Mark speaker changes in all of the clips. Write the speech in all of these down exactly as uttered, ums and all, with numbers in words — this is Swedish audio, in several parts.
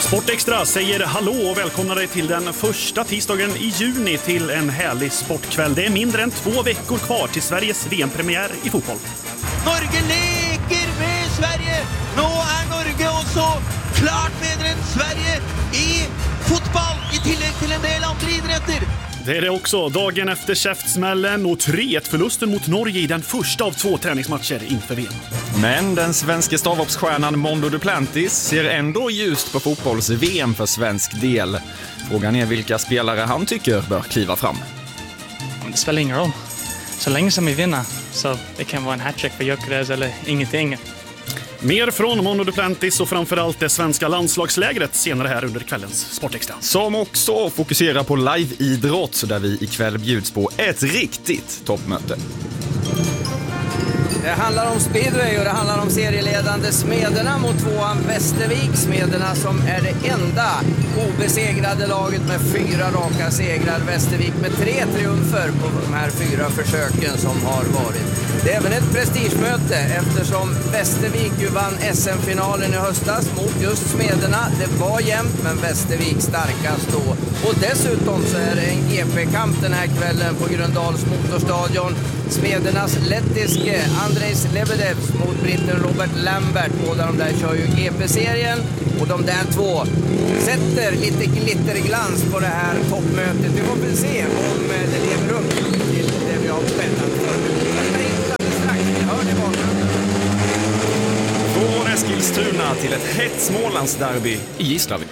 Speaker 1: Sportextra säger hallå och välkomnar dig till den första tisdagen i juni till en härlig sportkväll. Det är mindre än två veckor kvar till Sveriges V M-premiär i fotboll.
Speaker 2: Norge leker med Sverige. Nu är Norge också klart med än Sverige i fotboll i tillägg till en del andra idrotter.
Speaker 1: Det är det också dagen efter käftsmällen och tre ett förlusten mot Norge i den första av två träningsmatcher inför V M.
Speaker 3: Men den svenska stavhoppsstjärnan Mondo Duplantis ser ändå ljust på fotbolls-V M för svensk del. Frågan är vilka spelare han tycker bör kliva fram.
Speaker 4: Det spelar ingen roll. Så länge som vi vinner så det kan vara en hattrick för Gyökeres eller ingenting.
Speaker 1: Mer från Mondo Duplantis och framförallt det svenska landslagslägret senare här under kvällens Sportextra.
Speaker 3: Som också fokuserar på live-idrott där vi ikväll bjuds på ett riktigt toppmöte.
Speaker 5: Det handlar om speedway och det handlar om serieledande Smederna mot tvåan Västervik. Smederna som är det enda obesegrade laget med fyra raka segrar. Västervik med tre triumfer på de här fyra försöken som har varit. Det är även ett prestigemöte eftersom Västervik ju vann S M-finalen i höstas mot just Smederna. Det var jämnt men Västervik starkast då. Och dessutom så är det en G P-kamp den här kvällen på Gröndals motorstadion. Smedernas lettiske Andrejs Lebedevs mot britten Robert Lambert. Båda de där kör ju G P-serien. Och de där två sätter lite glitterglans på det här toppmötet. Vi får väl se om det lever upp till det vi har spännat för.
Speaker 3: Från Eskilstuna till ett hett Smålandsderby i Gislaved.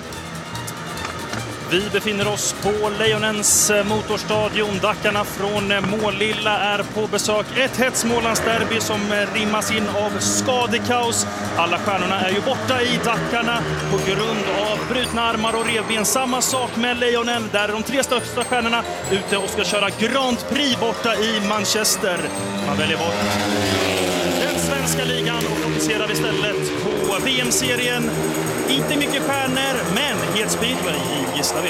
Speaker 6: Vi befinner oss på Lejonens motorstadion. Dackarna från Målilla är på besök. Ett hett Smålandsderby som rimmas in av skadekaos. Alla stjärnorna är ju borta i Dackarna på grund av brutna armar och revben. Samma sak med Lejonen. Där är de tre största stjärnorna ute och ska köra Grand Prix borta i Manchester. Man väljer bort den svenska ligan och fokuserar istället på V M-serien. Inte mycket stjärnor, men het speedway i Gislaved.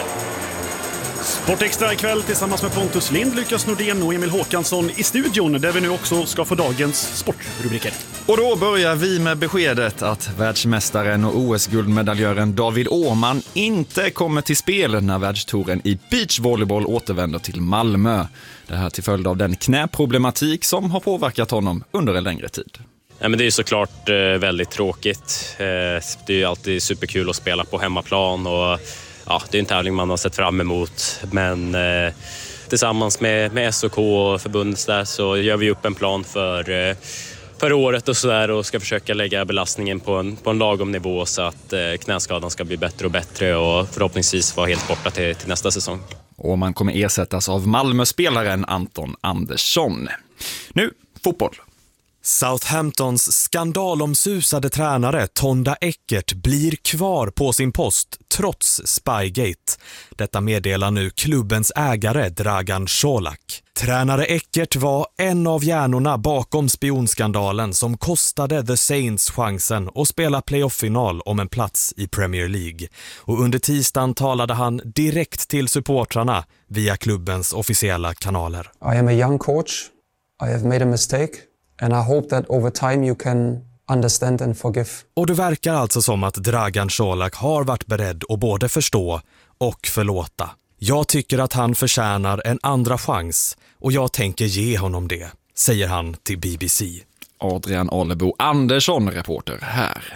Speaker 1: Sportextra ikväll tillsammans med Pontus Lind, Lukas Nordén och Emil Håkansson i studion där vi nu också ska få dagens sportrubriker.
Speaker 3: Och då börjar vi med beskedet att världsmästaren och O S-guldmedaljören David Åhman inte kommer till spel när världstouren i beachvolleyboll återvänder till Malmö. Det här till följd av den knäproblematik som har påverkat honom under en längre tid.
Speaker 7: Ja, men det är såklart eh, väldigt tråkigt. Eh, det är ju alltid superkul att spela på hemmaplan och ja, det är en tävling man har sett fram emot. Men eh, tillsammans med, med S O K och förbundet där så gör vi upp en plan för, eh, för året och sådär och ska försöka lägga belastningen på en, på en lagom nivå så att eh, knäskadan ska bli bättre och bättre och förhoppningsvis vara helt borta till, till nästa säsong.
Speaker 3: Och man kommer ersättas av Malmö-spelaren Anton Andersson. Nu, fotboll.
Speaker 8: Southamptons skandalomsusade tränare Tonda Eckert blir kvar på sin post trots Spygate. Detta meddelar nu klubbens ägare Dragan Colak. Tränare Eckert var en av hjärnorna bakom spionskandalen som kostade The Saints chansen att spela playoff-final om en plats i Premier League. Och under tisdagen talade han direkt till supportrarna via klubbens officiella kanaler.
Speaker 9: I am a young coach. I have made a mistake. And I hope that over time you can understand and forgive.
Speaker 8: Och det verkar alltså som att Dragan Colak har varit beredd att både förstå och förlåta. Jag tycker att han förtjänar en andra chans och jag tänker ge honom det, säger han till B B C.
Speaker 3: Adrian Alebo Andersson, reporter här.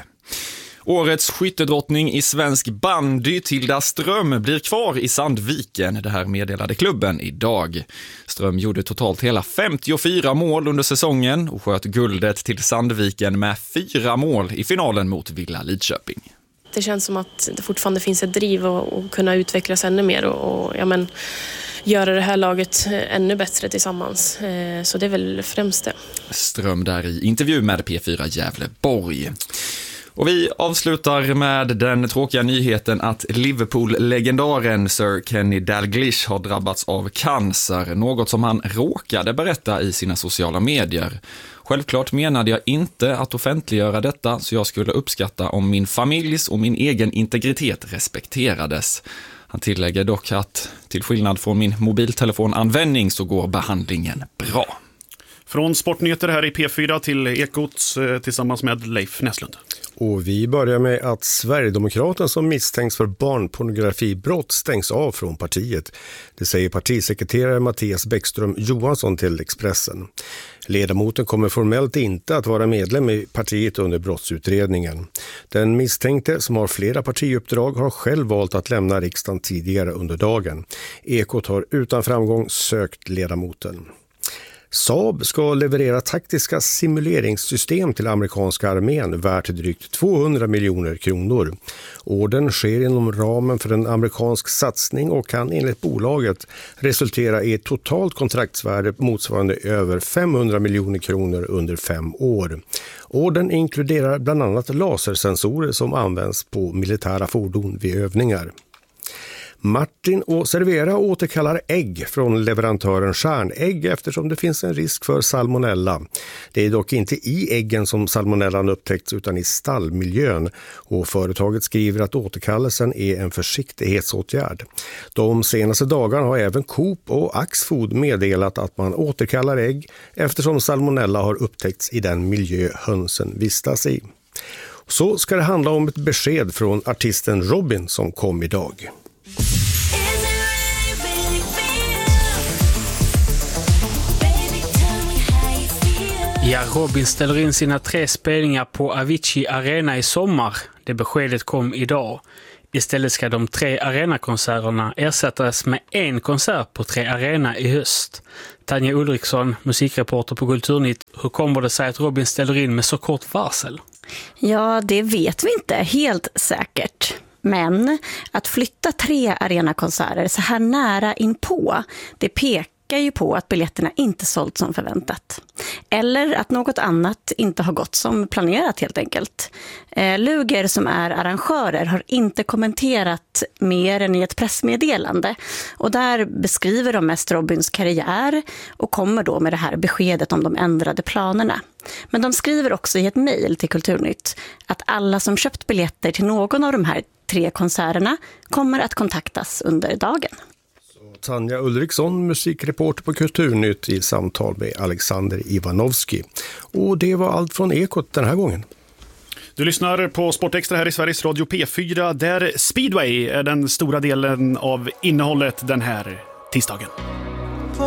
Speaker 3: Årets skyttedrottning i svensk bandy Tilda Ström blir kvar i Sandviken. Det här meddelade klubben idag. Ström gjorde totalt hela femtiofyra mål under säsongen och sköt guldet till Sandviken med fyra mål i finalen mot Villa Lidköping.
Speaker 10: Det känns som att det fortfarande finns ett driv att kunna utvecklas ännu mer och, och ja, men, göra det här laget ännu bättre tillsammans. Så det är väl främst det.
Speaker 3: Ström där i intervju med P fyra Gävleborg. Och vi avslutar med den tråkiga nyheten att Liverpool-legendaren Sir Kenny Dalglish har drabbats av cancer, något som han råkade berätta i sina sociala medier. Självklart menade jag inte att offentliggöra detta, så jag skulle uppskatta om min familjs och min egen integritet respekterades. Han tillägger dock att till skillnad från min mobiltelefonanvändning så går behandlingen bra.
Speaker 1: Från Sportnyheter här i P fyra till Ekot tillsammans med Leif Näslund.
Speaker 11: Och vi börjar med att Sverigedemokraterna som misstänks för barnpornografibrott stängs av från partiet. Det säger partisekreterare Mattias Bäckström Johansson till Expressen. Ledamoten kommer formellt inte att vara medlem i partiet under brottsutredningen. Den misstänkte, som har flera partiuppdrag, har själv valt att lämna riksdagen tidigare under dagen. Ekot har utan framgång sökt ledamoten. Saab ska leverera taktiska simuleringssystem till amerikanska armén värt drygt tvåhundra miljoner kronor. Ordern sker inom ramen för en amerikansk satsning och kan enligt bolaget resultera i ett totalt kontraktsvärde motsvarande över femhundra miljoner kronor under fem år. Ordern inkluderar bland annat lasersensorer som används på militära fordon vid övningar. Martin och Servera återkallar ägg från leverantören Stjärnägg eftersom det finns en risk för salmonella. Det är dock inte i äggen som salmonellan upptäckts utan i stallmiljön, och företaget skriver att återkallelsen är en försiktighetsåtgärd. De senaste dagarna har även Coop och Axfood meddelat att man återkallar ägg eftersom salmonella har upptäckts i den miljö hönsen vistas i. Så ska det handla om ett besked från artisten Robin som kom idag.
Speaker 12: Ja, Robin ställer in sina tre spelningar på Avicii Arena i sommar. Det beskedet kom idag. Istället ska de tre arenakonserterna ersättas med en konsert på Tre Arena i höst. Tanja Ulriksson, musikreporter på Kulturnytt. Hur kommer det sig att Robin ställer in med så kort varsel?
Speaker 13: Ja, det vet vi inte helt säkert. Men att flytta tre arenakonserter så här nära inpå, det pekar ju på att biljetterna inte sålt som förväntat. Eller att något annat inte har gått som planerat helt enkelt. Eh, Luger som är arrangörer har inte kommenterat mer än i ett pressmeddelande. Och där beskriver de mest Robins karriär och kommer då med det här beskedet om de ändrade planerna. Men de skriver också i ett mejl till Kulturnytt att alla som köpt biljetter till någon av de här tre konserterna kommer att kontaktas under dagen.
Speaker 11: Tanja Ulriksson, musikreporter på Kulturnytt i samtal med Alexander Ivanovski. Och det var allt från Ekot den här gången.
Speaker 1: Du lyssnar på Sportextra här i Sveriges Radio P fyra, där speedway är den stora delen av innehållet den här tisdagen.